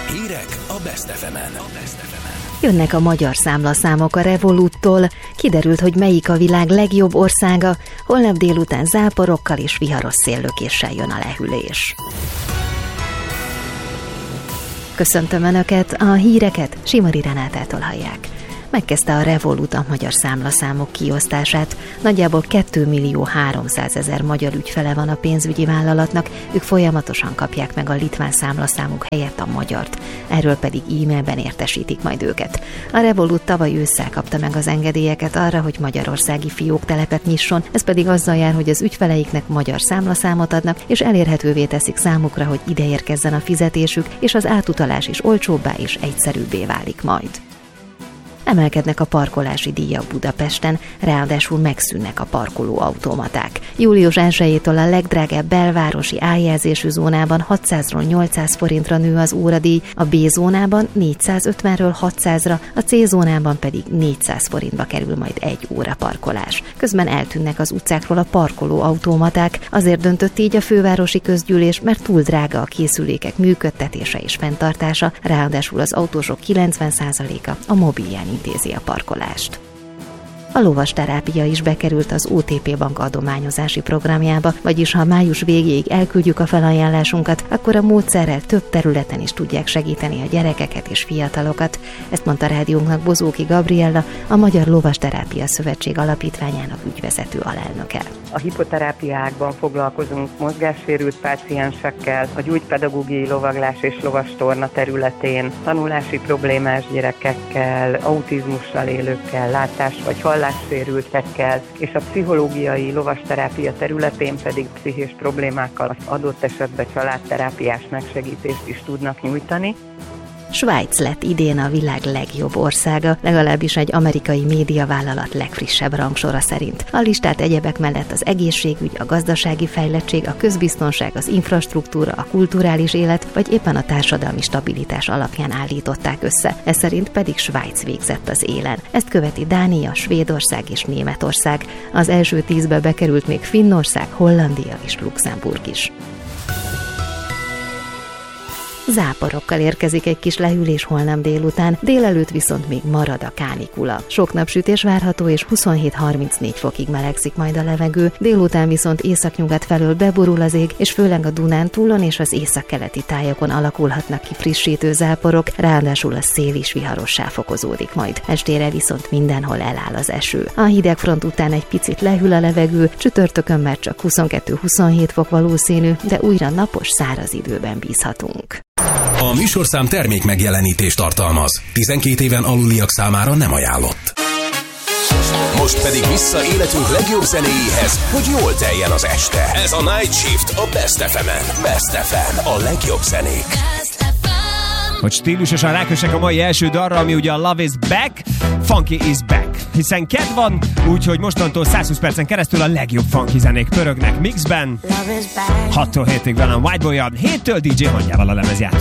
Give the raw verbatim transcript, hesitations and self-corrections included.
Hírek a Best ef emen. Jönnek a magyar számlaszámok a Revoluttól. Kiderült, hogy melyik a világ legjobb országa. Holnap délután záporokkal és viharos széllökéssel jön a lehűlés. Köszöntöm Önöket, a híreket Simari Renátától hallják. Megkezdte a Revolut a magyar számlaszámok kiosztását. Nagyjából két millió háromszázezer magyar ügyfele van a pénzügyi vállalatnak, ők folyamatosan kapják meg a litván számlaszámuk helyett a magyart. Erről pedig e-mailben értesítik majd őket. A Revolut tavaly ősszel kapta meg az engedélyeket arra, hogy magyarországi fióktelepet nyisson, ez pedig azzal jár, hogy az ügyfeleiknek magyar számlaszámot adnak, és elérhetővé teszik számukra, hogy ide érkezzen a fizetésük, és az átutalás is olcsóbbá és egyszerűbbé válik majd. Emelkednek a parkolási díjak Budapesten, ráadásul megszűnnek a parkolóautomaták. július elsejétől a legdrágább belvárosi A-jelzésű zónában hatszázról nyolcszáz forintra nő az óradíj, a B-zónában négyszázötvenről hatszázra, a C-zónában pedig négyszáz forintba kerül majd egy óra parkolás. Közben eltűnnek az utcákról a parkolóautomaták, azért döntött így a fővárosi közgyűlés, mert túl drága a készülékek működtetése és fenntartása, ráadásul az autósok kilencven százaléka a mobilján intézi a parkolást. A lovasterápia is bekerült az o té pé Bank adományozási programjába, vagyis ha május végéig elküldjük a felajánlásunkat, akkor a módszerrel több területen is tudják segíteni a gyerekeket és fiatalokat. Ezt mondta rádiónknak Bozóki Gabriella, a Magyar Lovasterápia Szövetség alapítványának ügyvezető alelnöke. A hipoterápiákban foglalkozunk mozgássérült páciensekkel, a gyógypedagógiai lovaglás és lovastorna területén, tanulási problémás gyerekekkel, autizmussal élőkkel, látás vagy hallássérültekkel, és a pszichológiai lovasterápia területén pedig pszichés problémákkal az adott esetben családterápiás megsegítést is tudnak nyújtani. Svájc lett idén a világ legjobb országa, legalábbis egy amerikai médiavállalat legfrissebb rangsora szerint. A listát egyebek mellett az egészségügy, a gazdasági fejlettség, a közbiztonság, az infrastruktúra, a kulturális élet, vagy éppen a társadalmi stabilitás alapján állították össze. Ez szerint pedig Svájc végzett az élen. Ezt követi Dánia, Svédország és Németország. Az első tízbe bekerült még Finnország, Hollandia és Luxemburg is. Záporokkal érkezik egy kis lehűlés holnap délután, délelőtt viszont még marad a kánikula. Sok napsütés várható, és huszonhét harmincnégy fokig melegszik majd a levegő, délután viszont északnyugat felől beborul az ég, és főleg a Dunántúlon és az északkeleti tájakon alakulhatnak ki frissítő záporok, ráadásul a szél is viharossá fokozódik majd. Estére viszont mindenhol eláll az eső. A hidegfront után egy picit lehűl a levegő, csütörtökön már csak huszonkettő-huszonhét fok valószínű, de újra napos, száraz időben bízhatunk. A műsorszám termék megjelenítést tartalmaz. tizenkét éven aluliak számára nem ajánlott. Most pedig vissza életünk legjobb zenéjéhez, hogy jól teljen az este. Ez a Night Shift a Best ef emen. Best ef em, a legjobb zenék. Hogy stílusosan rákössek a mai első dalra, ami ugye a Love is Back, Funky is Back. Hiszen kedv van, úgyhogy mostantól százhúsz percen keresztül a legjobb funky zenék pörögnek mixben. hattól hétig velem White Boy-jal, héttől dé dzsé hangjával a lemez játszó.